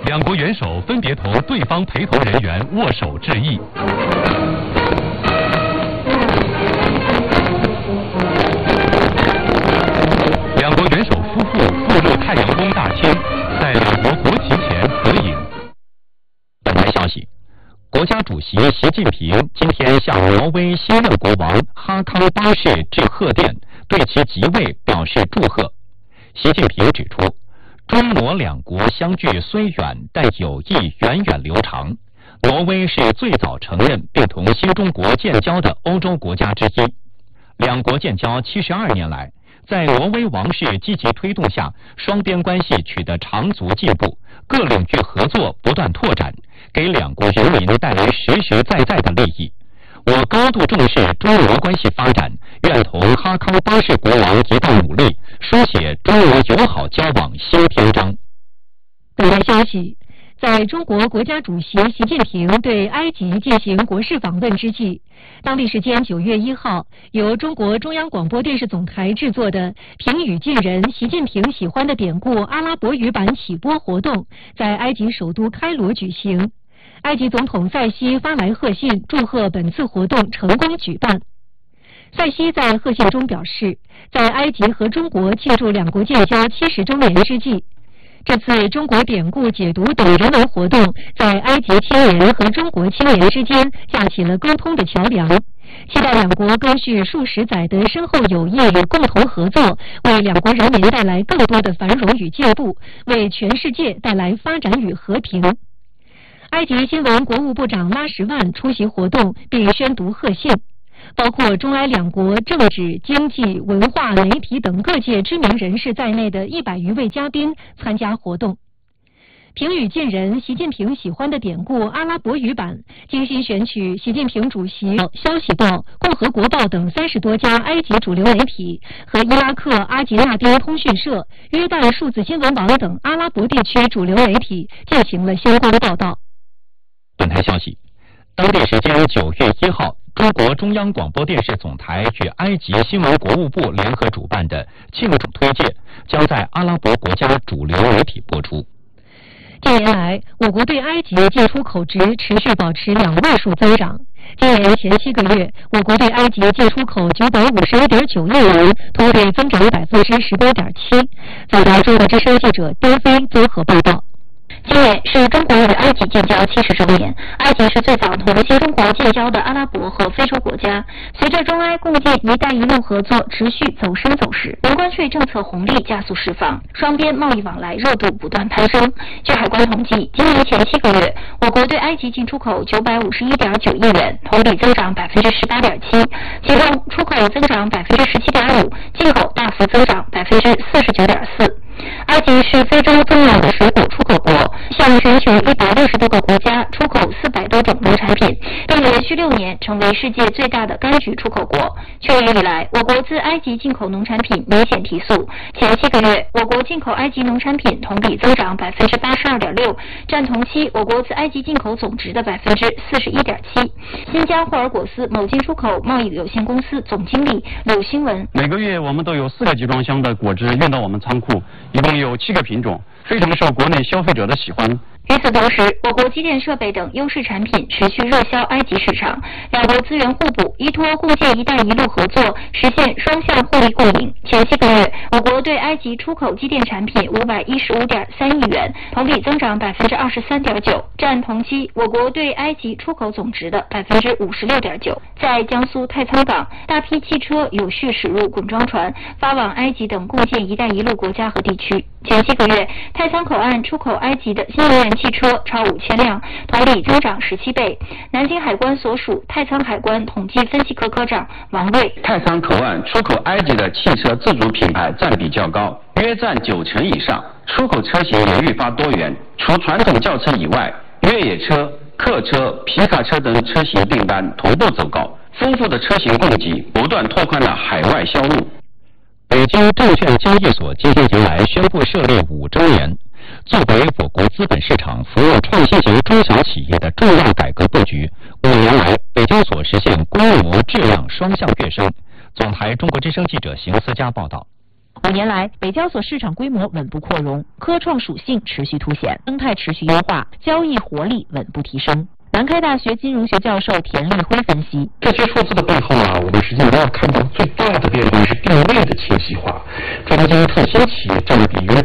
两国元首分别同对方陪同人员握手致意。两国元首夫妇步入太阳宫大厅，在两国国旗前合影。 本台消息，国家主席习近平今天向挪威新任国王哈康八世致贺电，对其即位表示祝贺。习近平指出，中挪两国相距虽远，但友谊源远流长。挪威是最早承认并同新中国建交的欧洲国家之一。两国建交72年来，在挪威王室积极推动下，双边关系取得长足进步，各领域合作不断拓展，给两国人民带来实实在在的利益。我高度重视中挪关系发展，愿同哈康八世国王一道努力，书写中挪友好交往新篇章。 本台消息，在中国国家主席习近平对埃及进行国事访问之际，当地时间9月1号，由中国中央广播电视总台制作的平语近人习近平喜欢的典故阿拉伯语版启播活动在埃及首都开罗举行。埃及总统塞西发来贺信，祝贺本次活动成功举办。塞西在贺信中表示，在埃及和中国庆祝两国建交70周年之际，这次中国典故解读等人文活动在埃及青年和中国青年之间架起了沟通的桥梁，期待两国根据数十载的深厚友谊与共同合作，为两国人民带来更多的繁荣与进步，为全世界带来发展与和平。埃及新闻国务部长拉什万出席活动并宣读贺信，包括中埃两国政治、经济、文化、媒体等各界知名人士在内的100余位嘉宾参加活动。平语近人习近平喜欢的典故阿拉伯语版精心选取习近平主席消息报、共和国报等30多家埃及主流媒体和伊拉克阿吉纳丁通讯社、约旦数字新闻网等阿拉伯地区主流媒体进行了相关报道。 本台消息，当地时间9月1号，中国中央广播电视总台与埃及新闻国务部联合主办的庆祝推介将在阿拉伯国家主流媒体播出。 近年来，我国对埃及进出口值持续保持2位数增长。今年前7个月，我国对埃及进出口951.9亿元，同比增长18.7%。本台中国之声记者丁飞综合报道。今年是中国与埃及建交70周年，埃及是最早同新中国建交的阿拉伯和非洲国家。随着中埃共建“一带一路”合作持续走深走实，零关税政策红利加速释放，双边贸易往来热度不断攀升。据海关统计，今年前7个月，我国对埃及进出口951.9亿元，同比增长18.7%，其中出口增长17.5%，进口大幅增长49.4%。埃及是非洲重要的水果出口国，向全球160多个国家出口400多种农产品，并连续6年成为世界最大的柑橘出口国。去年以来，我国自埃及进口农产品明显提速，前7个月，我国进口埃及农产品同比增长82.6%，占同期我国自埃及进口总值的41.7%。新疆霍尔果斯某进出口贸易有限公司总经理柳新文： 每个月我们都有4个集装箱的果汁运到我们仓库，一共有7个品种，非常受国内消费者的喜欢。 与此同时，我国机电设备等优势产品持续热销埃及市场，两国资源互补，依托共建“一带一路”合作，实现双向互利共赢。前7个月，我国对埃及出口机电产品515.3亿元，同比增长23.9%，占同期我国对埃及出口总值的56.9%。在江苏太仓港，大批汽车有序驶入滚装船，发往埃及等共建“一带一路”国家和地区。前7个月，太仓口岸出口埃及的新能源汽车超5000辆，同比增长17倍。南京海关所属太仓海关统计分析科科长王瑞： 太仓口岸出口埃及的汽车自主品牌占比较高，约占90%以上，出口车型也愈发多元。除传统轿车以外，越野车、客车、皮卡车等车型订单同步走高，丰富的车型供给不断拓宽了海外销路。 北京证券交易所今天迎来宣布设立5周年。作为我国资本市场服务创新型中小企业的重要改革布局，5年来，北交所实现规模、质量双向跃升。总台中国之声记者邢思佳报道。 5年来，北交所市场规模稳步扩容，科创属性持续凸显，生态持续优化，交易活力稳步提升。南开大学金融学教授田立辉分析， 这些数字的背后我们实际上要看到最大的变化是定位的清晰化，中国金融创新企业占比约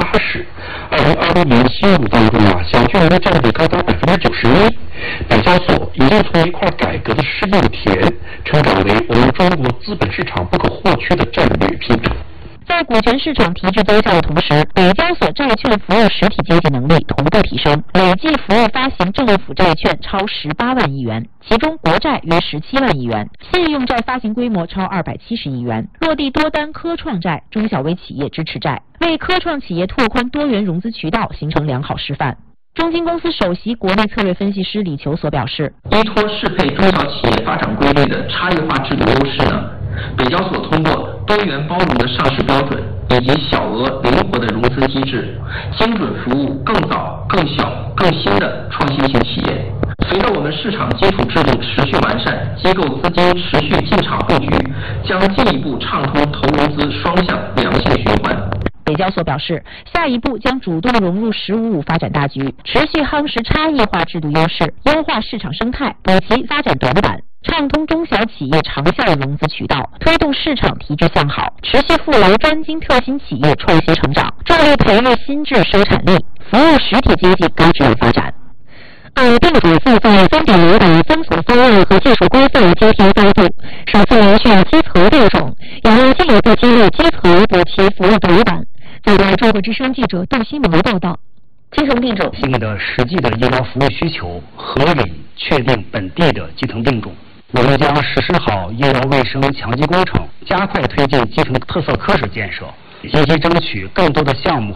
80%。2020年新入当中小巨人的占比高达91%。北交所已经从一块改革的试验田，成长为我们中国资本市场不可或缺的战略品种。 在股权市场提质增效的同时，北交所债券服务实体经济能力同步提升，累计服务发行政府债券超18万亿元，其中国债约17万亿元，信用债发行规模超270亿元，落地多单科创债、中小微企业支持债，为科创企业拓宽多元融资渠道形成良好示范。中金公司首席国内策略分析师李求所表示， 依托适配中小企业发展规律的差异化制度优势呢，北交所通过多元包容的上市标准以及小额灵活的融资机制，精准服务更早、更小、更新的创新型企业。随着我们市场基础制度持续完善，机构资金持续进场布局，将进一步畅通投融资双向良性循环。 北交所表示，下一步将主动融入“15+5”发展大局，持续夯实差异化制度优势，优化市场生态，补齐发展短板，畅通中小企业长效融资渠道，推动市场提质向好，持续赋能专精特新企业创新成长，助力培育新质生产力，服务实体经济高质量发展。病毒现在3.0版封锁方案和技术规范今天发布，首次明确基层变种，有望进一步激励基层补齐服务短板。再来，中国之声记者杜新萌报道。基层病种新的实际的医疗服务需求，合理确定本地的基层病种。我们将实施好医疗卫生强基工程，加快推进基层特色科室建设，积极争取更多的项目